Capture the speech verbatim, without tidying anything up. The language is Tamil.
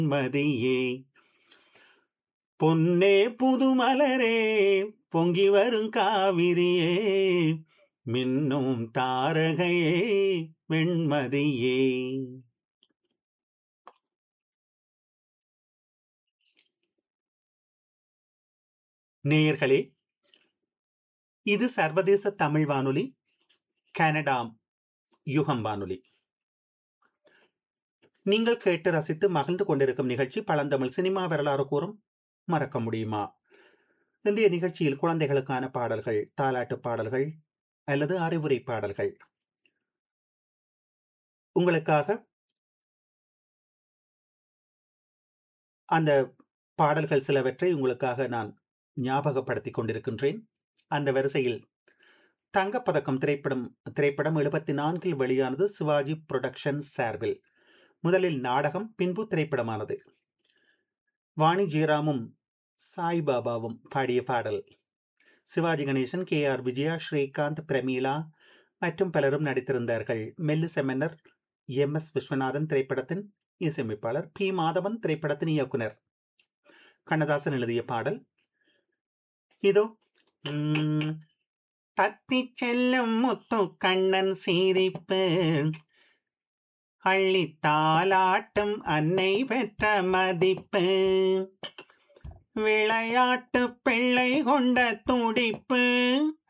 மதியே பொன்னே புதுமலரே பொங்கி வரும் காவிரியே மின்னும் தாரகையே வெண்மதியே. நேயர்களே, இது சர்வதேச தமிழ் வானொலி, கனடா யுகம் வானொலி. நீங்கள் கேட்டு ரசித்து மகிழ்ந்து கொண்டிருக்கும் நிகழ்ச்சி பழந்தமிழ் சினிமா வரலாறு கூறும் மறக்க முடியுமா. இன்றைய நிகழ்ச்சியில் குழந்தைகளுக்கான பாடல்கள், தாலாட்டு பாடல்கள் அல்லது அறிவுரை பாடல்கள் உங்களுக்காக. அந்த பாடல்கள் சிலவற்றை உங்களுக்காக நான் ஞாபகப்படுத்திக் கொண்டிருக்கின்றேன். அந்த வரிசையில் தங்கப்பதக்கம் திரைப்படம் திரைப்படம் எழுபத்தி நான்கில் வெளியானது சிவாஜி புரொடக்ஷன் சார்பில். முதலில் நாடகம், பின்பு திரைப்படமானது. வாணி ஜெயராமும் சாய்பாபாவும் பாடிய பாடல். சிவாஜி கணேசன், கே ஆர் விஜயா, ஸ்ரீகாந்த், பிரமீளா மற்றும் பலரும் நடித்திருந்தார்கள். மெல்லிச மன்னர் எம் எஸ் விஸ்வநாதன் திரைப்படத்தின் இசையமைப்பாளர், பி மாதவன் திரைப்படத்தின் இயக்குனர். கண்ணதாசன் எழுதிய பாடல் இதோ. உம், தத்தி செல்லும் முத்து கண்ணன் சீரிப்பு, அள்ளி தாலாட்டும் அன்னை பெற்ற மதிப்பு, விளையாட்டு பிள்ளை கொண்ட துடிப்பு,